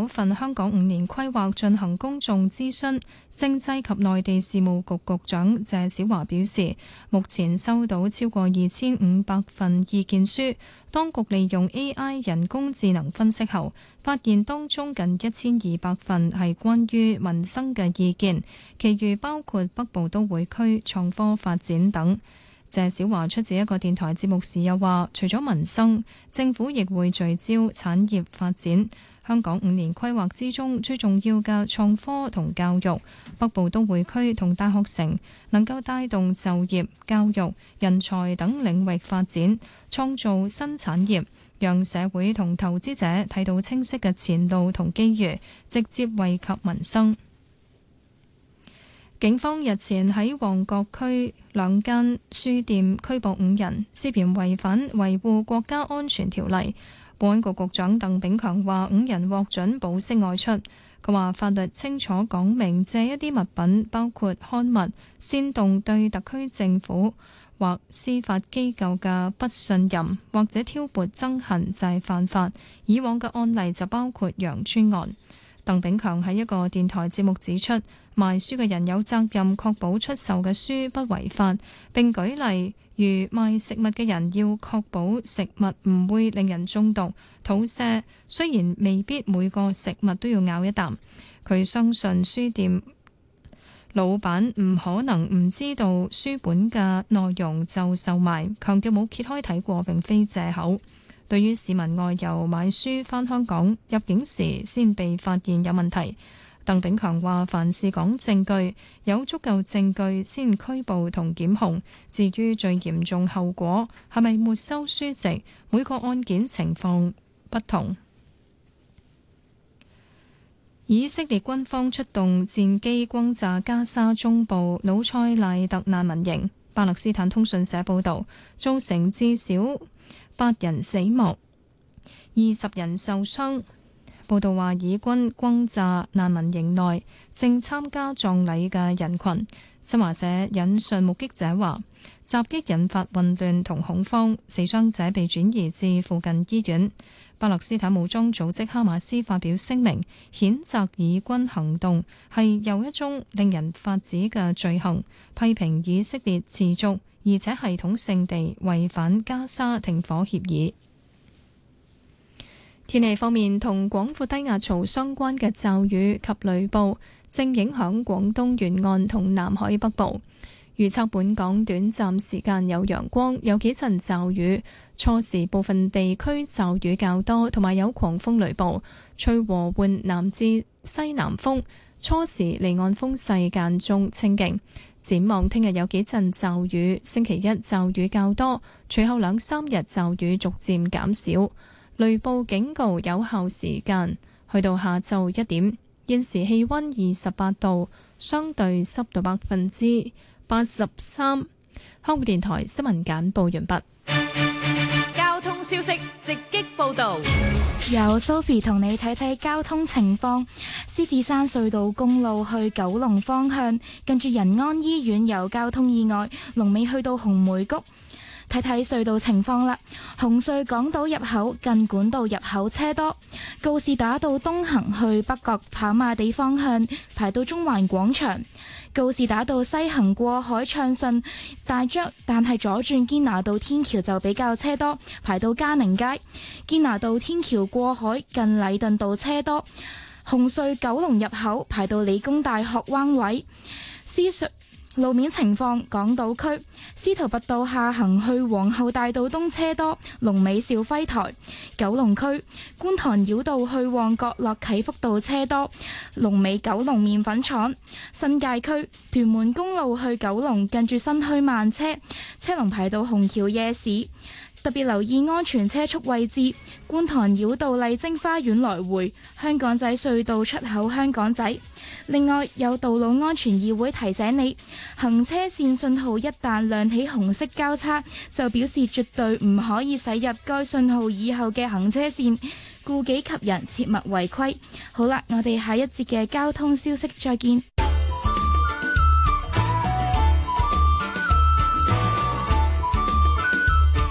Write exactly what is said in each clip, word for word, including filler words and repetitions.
首份香港五年規劃進行公眾諮詢。政制及內地事務局局長謝小華表示，目前收到超過二千五百份意見書，當局利用 A I 人工智能分析後，發現當中近一千二百份係關於民生嘅意見，其餘包括北部都會區創科發展等。謝小華出席一個電台節目時又話，除咗民生，政府亦會聚焦產業發展。香港五年規劃之中最重要嘅創科同教育，北部都會區同大學城能夠帶動就業、教育、人才等領域發展，創造新產業，讓社會同投資者睇到清晰嘅前路同機遇，直接惠及民生。警方日前喺旺角區兩間書店拘捕五人，涉嫌違反維護國家安全條例。保安局局長鄧炳強話：五人獲准保釋外出。佢話法律清楚講明，借一啲物品，包括刊物，煽動對特區政府或司法機構嘅不信任，或者挑撥憎恨，就係犯法。以往嘅案例就包括羊村案。鄧炳強喺一個電台節目指出，賣書嘅人有責任確保出售嘅書不違法，並舉例如賣食物嘅人要確保食物唔會令人中毒、肚瀉。雖然未必每個食物都要咬一啖，佢相信書店老闆唔可能唔知道書本嘅內容就售賣，強調冇揭開睇過並非藉口。對於市民外遊買書返香港入境時先被發現有問題，鄧炳強話：凡事講證據，有足夠證據先拘捕同檢控。至於最嚴重後果係咪沒收書籍，每個案件情況不同。以色列軍方出動戰機轟炸加沙中部魯塞賴特難民營，巴勒斯坦通訊社報導，造成至少八人死亡，二十人受傷。報道話，以軍轟炸難民營內正參加葬禮嘅人群。新華社引述目擊者話，襲擊引發混亂同恐慌，死傷者被轉移至附近醫院。巴勒斯坦武裝組織哈馬斯發表聲明，譴責以軍行動係又一宗令人髮指嘅罪行，批評以色列持續而且系統性地違反加沙停火協議。天氣方面，同廣闊低壓槽相關嘅驟雨及雷暴正影響廣東沿岸同南海北部。預測本港短暫時間有陽光，有幾陣驟雨，初時部分地區驟雨較多，同埋有狂風雷暴，吹和緩南至西南風，初時離岸風勢間中清勁。展望聽日有幾陣驟雨，星期一驟雨較多，隨後兩三日驟雨逐漸減少。雷暴警告有效時間去到下晝一點。現時氣溫二十八度，相對濕度百分之八十三。香港電台新聞簡報完畢。 交通消息直擊報道， 由 Sophie 同你睇睇交通情況。獅子山隧道公路去九龍方向，近住仁安醫院有交通意外，龍尾去到紅梅谷。睇睇隧道情況啦，紅隧港島入口近管道入口車多，告士打道東行去北角跑馬地方向排到中環廣場，告士打道西行過海暢順，大將但係左轉堅拿道天橋就比較車多，排到嘉寧街，堅拿道天橋過海近禮頓道車多，紅隧九龍入口排到理工大學灣位，獅隧路面情況，港島區司徒拔道下行去皇后大道東車多，龍尾兆輝台；九龍區觀塘繞道去旺角落啟福道車多，龍尾九龍麵粉廠；新界區屯門公路去九龍近住新墟慢車，車龍排到紅橋夜市。特別留意安全車速位置，觀塘繞道麗晶花園來回，香港仔隧道出口香港仔。另外，有道路安全議會提醒你，行車線信號一旦亮起紅色交叉，就表示絕對唔可以駛入該信號以後嘅行車線，顧己及人，切勿違規。好啦，我哋下一節嘅交通消息再見。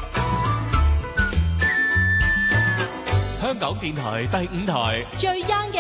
香港電台第五台最 young 嘅